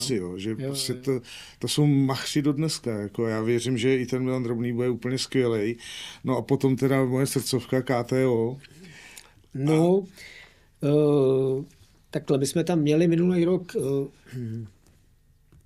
Jo, že prostě to jsou machři do dneska. Jako já věřím, že i ten Milan Drobný bude úplně skvělej. No a potom teda moje srdcovka KTO. No, takhle, my jsme tam měli minulý rok